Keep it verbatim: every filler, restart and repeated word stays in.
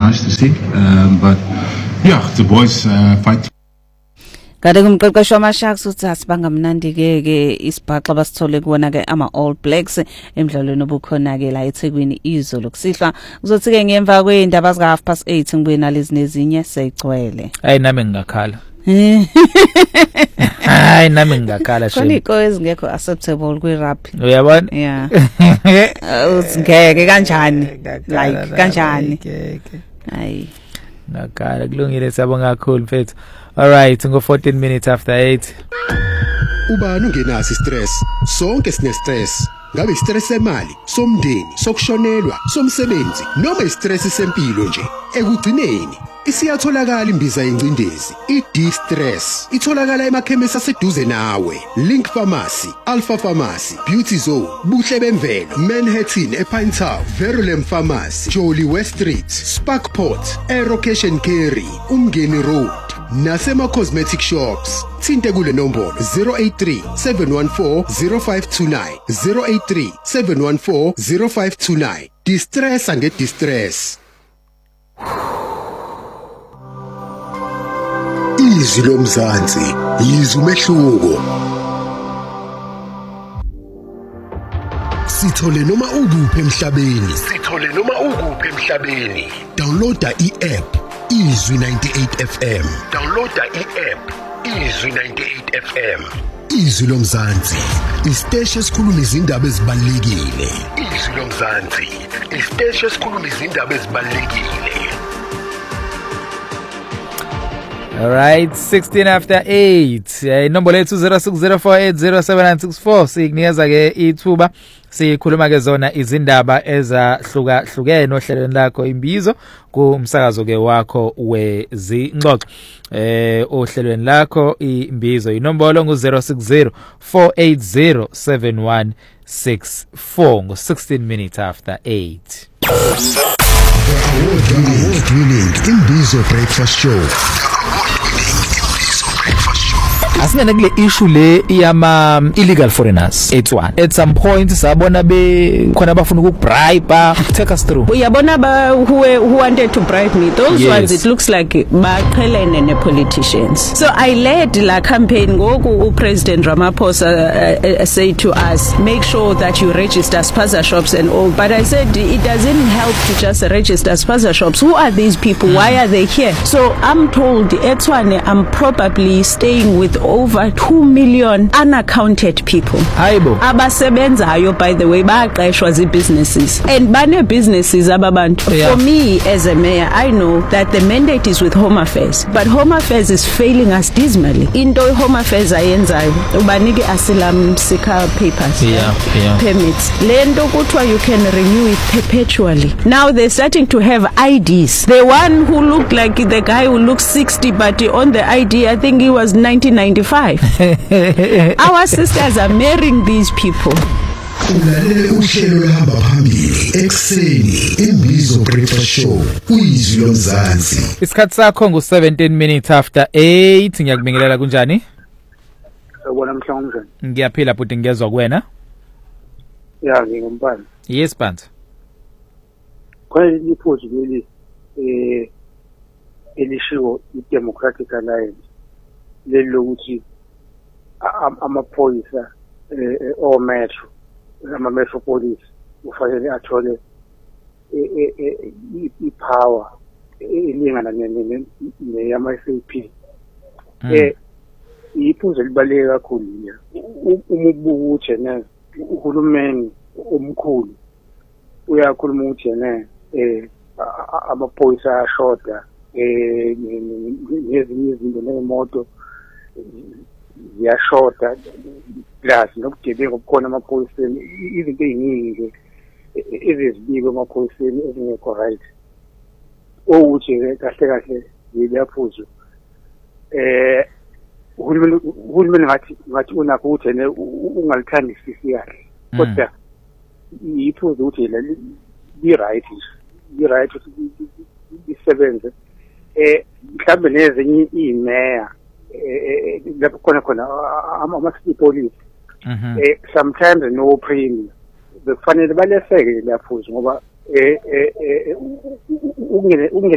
nice to see. Um, but yeah, the boys uh, fight. Kade kumqeqesho wamasharks uthi asibanga mnandi ke ke isibhaxa basithole kuona ke ama All Blacks emidlalweni obukhona ke la eThekwini izolo kusihlwa kuzothi ke ngemva kweindaba zika half past eight ngibuye nalezi nezinye seyigcwele. Hayi nami ngingakhala. Hayi nami ngingakhala shame. Koniko ezingekho acceptable kwi rap. Uyabona? Yeah. Uzingeke kanjani? Like kanjani? Hayi. Ngakhala kulungile sabonga kakhulu mfethu. All right, ngo fourteen minutes after eight. Ubani ungenasi stress? Sonke sine stress. Ngabe stress semali, somndeni, sokushonelwa, somsebenzi, noma istress sempilo nje. Ekugcineni isiyatholakala imbiza yencindezi, i-D-Stress. Itholakala emakhemisi aseduze nawe. Link Pharmacy, Alpha Pharmacy, Beauty Zone, Buhle Bemvelo, Manhattan ePine Town, Verulam Pharmacy, Jolly West Street, Sparkport, Aero Cash and Carry, Umgeni Road. Nasema Cosmetic Shops. Thinte kule nombolo zero eight three, seven one four, zero five two nine, zero eight three, seven one four, zero five two nine. Distress and get distress. Izwi lomzansi, izwi umehluko. Sithole noma ukuphi emhlabeni. Sithole noma ukuphi emhlabeni. Downloada i-app Izwi ninety-eight F M. Downloada i-app Izwi ninety-eight F M. Izwi lomzansi, isiteshi esikhuluma izindaba ezibalekile. Izwi lomzansi, isiteshi esikhuluma izindaba ezibalekile. All right, sixteen after eight. Inombolo lethu zero six zero four eight zero seven nine six four signikeza ke ithuba sikhuluma ke zona izindaba ezahluka hlukene ohlelweni lakho imbizo kumsakazo ke wakho wezingxoxo. Eh ohlelweni lakho imbizo inombolo ngu zero six zero four eight zero seven one six four ngo sixteen minutes after eight. Award-winning Imbizo Breakfast Show. Asingene kule issue le iyama illegal foreigners etswana at some point sabona be khona bafuna ukubribe. Take us through. Uyabona ba who who wanted to bribe me, those yes. ones it looks like baqhelene ne politicians. So I led la campaign ngoku u President Ramaphosa uh, uh, said to us, make sure that you register spaza shops and all, but I said it doesn't help to just register spaza shops. Who are these people? Mm. Why are they here? So I'm told etswana I'm probably staying with over two million unaccounted people. Hayibo. Abasebenzayo by the way baqeshwa zi businesses and bane businesses ababantu. Yeah. For me as a mayor I know that the mandate is with Home Affairs, but Home Affairs is failing us dismally. Into Home Affairs ayenzayo ubanike asylum seeker papers. Yeah, yeah. Permits. Lento kuthiwa you can renew it perpetually. Now they're starting to have I Ds. The one who looked like the guy who looks sixty but on the I D I think he was nineteen ninety-five. Our sisters are marrying these people. Ulalele uhlelo lahamba phambili ekseni Imbizo Breakfast Show Izwi lomzansi. Isikhathi sakho ngu seventeen minutes after eight. Ngiyakubingelela kunjani? Sawubona mhlawumbe. Ngiyaphila futhi ngiyezwa kuwena. Ya ngingumpani. Yes Panther. Kweli iphuzu leli eh elishiwo iDemocratic Alliance leli lokuthi amaphoyisa eh o metro ama metropolis ufanele athole ipower elingana ne yama S A P. Eh iphuzu libaleke kakhulu nje uma ubuka ukuthi ne uhulumeni omkhulu uyakhuluma ukuthi ne eh amaphoyisa ashoda eh ngezinye izinto nemoto ziyashoda plus nokugebengu obukhona amaphoyiseni izinto eziningi ezizibiko amaphoyiseni ezingekho right ukuthi kahle kahle ziyaphuzu eh uhulumeni uhulumeni ngathi ngathi unakho ukuthi ne ungalithandisisi kahle kodwa iphuzu ukuthi la bi right bi right isebenze eh mhlambe nezinye imeya eh lapho khona khona ama city police eh sometimes no premium bekufanele baleseke lapho ngoba eh eh ungene